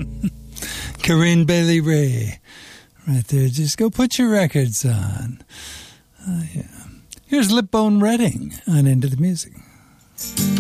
Corinne Bailey Rae. Right there. Just go put your records on. Yeah. Here's Lipbone Redding on Into the Music.